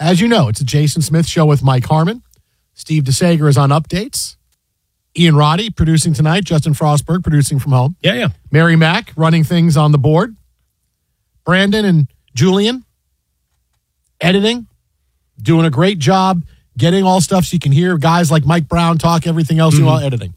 as you know, it's a Jason Smith show with Mike Harmon. Steve DeSager is on updates. Ian Roddy producing tonight. Justin Frostberg producing from home. Yeah. Mary Mack running things on the board. Brandon and Julian editing, doing a great job, getting all stuff so you can hear guys like Mike Brown talk, everything else while editing.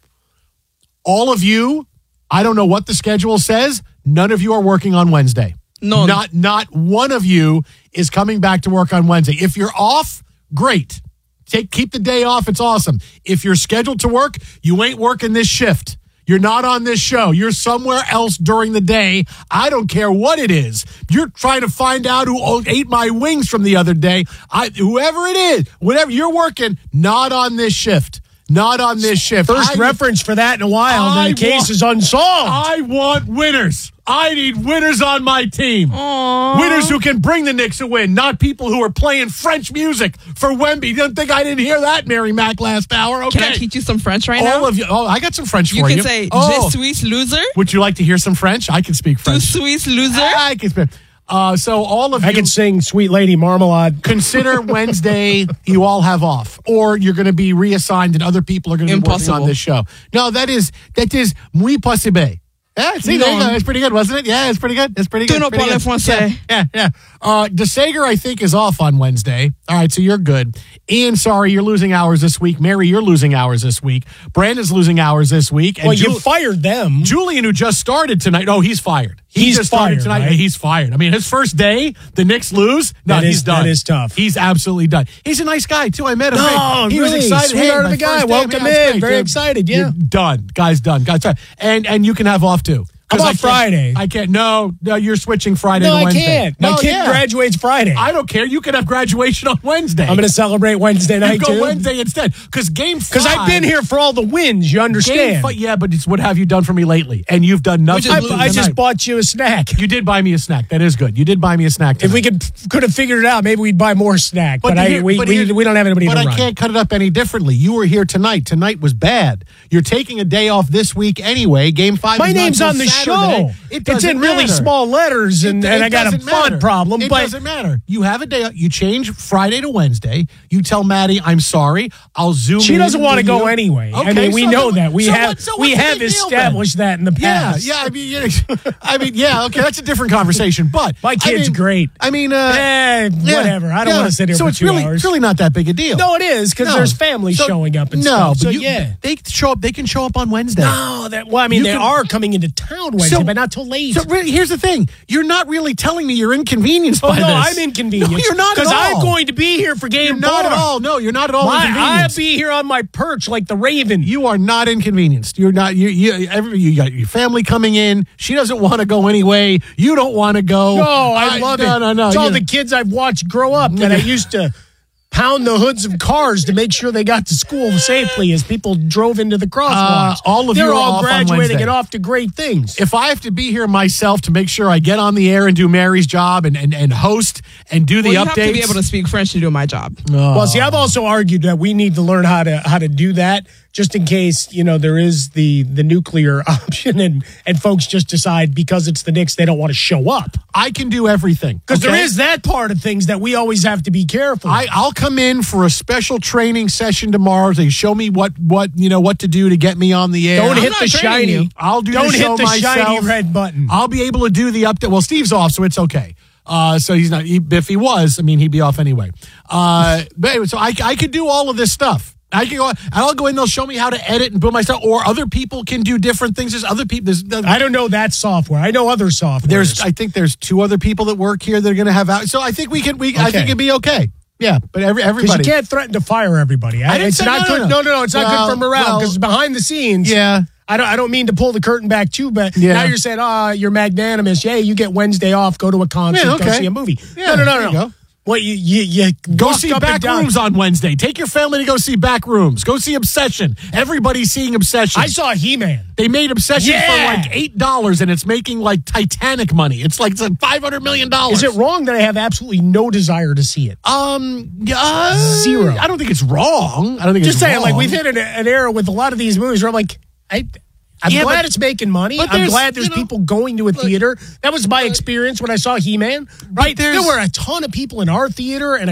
All of you, I don't know what the schedule says. None of you are working on Wednesday. No. Not one of you is coming back to work on Wednesday. If you're off, great. Keep the day off. It's awesome. If you're scheduled to work, you ain't working this shift. You're not on this show. You're somewhere else during the day. I don't care what it is. You're trying to find out who ate my wings from the other day. Whoever it is, whatever you're working, not on this shift. Not on this shift. First reference for that in a while. The case is unsolved. I want winners. I need winners on my team. Aww. Winners who can bring the Knicks a win, not people who are playing French music for Wemby. You don't think I didn't hear that, Mary Mack, last hour? Okay. Can I teach you some French right now? All of you. Oh, I got some French for you. You can say, Je suis loser. Would you like to hear some French? I can speak French. Tu suis loser. I can speak. So all of you. I can sing Sweet Lady Marmalade. Consider Wednesday you all have off, or you're going to be reassigned and other people are going to be working on this show. No, that is muy possible. Yeah, see, there you go. It's pretty good, wasn't it? Yeah, it's pretty good. It's pretty good. Tu ne parles français. Yeah. DeSager, I think, is off on Wednesday. All right, so you're good. Ian, sorry, you're losing hours this week. Mary, you're losing hours this week. Brandon's losing hours this week. And well, you fired them. Julian, who just started tonight. Oh, he's fired. He's just started fired tonight. right? He's fired. I mean, his first day, the Knicks lose. No, he's done. That is tough. He's absolutely done. He's a nice guy, too. I met him. No, he really? was excited. Sweetheart of the guy. Welcome in. Very excited. Yeah. You're done. Guy's done. And you can have off, too. How about Friday? I can't. No, you're switching Friday to Wednesday. I can't. My kid graduates Friday. I don't care. You can have graduation on Wednesday. I'm going to celebrate Wednesday night, too. Go Wednesday instead. Because Game 5. Because I've been here for all the wins, you understand. Yeah, but it's what have you done for me lately? And you've done nothing. I just bought you a snack. You did buy me a snack. That is good. You did buy me a snack tonight. If we could have figured it out, maybe we'd buy more snack. But we don't have anybody to run. But I can't cut it up any differently. You were here tonight. Tonight was bad. You're taking a day off this week anyway. Game 5 My name's on the show. It's in really small letters, and I got a font problem. It doesn't matter. You have a day. You change Friday to Wednesday. You tell Maddie, I'm sorry. I'll zoom in. She doesn't want to go anyway. Okay, I mean, we know that. We have established that in the past. Yeah. I mean, yeah. Okay, that's a different conversation. But my kid's great. I mean, whatever. I don't want to sit here for 2 hours. It's really not that big a deal. No, it is because there's families showing up and stuff. So they show up. They can show up on Wednesday. No, they are coming into town Wednesday, but not till late. So really, here's the thing: you're not really telling me you're inconvenienced by this. I'm inconvenienced. No, you're not at all. Because I'm going to be here for Game 4. Not at all. No, you're not at all inconvenienced. I'll be here on my perch like the Raven. You are not inconvenienced. You're not. You got your family coming in. She doesn't want to go anyway. You don't want to go. No, I love it. No. It's all the kids I've watched grow up that I used to pound the hoods of cars to make sure they got to school safely as people drove into the crosswalks. They're all graduating and off to great things. If I have to be here myself to make sure I get on the air and do Mary's job and host and do the updates. You have to be able to speak French to do my job. Well, see, I've also argued that we need to learn how to do that just in case, there is the nuclear option and folks just decide because it's the Knicks they don't want to show up. I can do everything. Because there is that part of things that we always have to be careful. I'll come in for a special training session tomorrow. They show me what to do to get me on the air. Don't hit the shiny. I'll do Don't the show hit the myself. Shiny red button. I'll be able to do the update. Well, Steve's off, so it's okay. So he's not. If he was, he'd be off anyway. But anyway, so I could do all of this stuff. I can go. I'll go in. They'll show me how to edit and put my stuff. Or other people can do different things. There's other people. I don't know that software. I know other software. I think there's 2 other people that work here that are going to have out. So I think we can. I think it'd be okay. Yeah, but everybody. Because you can't threaten to fire everybody. It's not good. No. It's not good for morale because behind the scenes. Yeah. I don't mean to pull the curtain back too, but now you're saying, you're magnanimous. Yeah, you get Wednesday off, go to a concert, go see a movie. Yeah, no. Well, you go see Back Rooms on Wednesday. Take your family to go see Back Rooms. Go see Obsession. Everybody's seeing Obsession. I saw He-Man. They made Obsession for like $8, and it's making like Titanic money. It's like $500 million. Is it wrong that I have absolutely no desire to see it? Zero. I don't think it's wrong. I don't think just it's saying, wrong. like we've hit an era with a lot of these movies where I'm like, I'm glad it's making money. I'm glad there's people going to a theater. That was my experience when I saw He-Man. Right? There were a ton of people in our theater and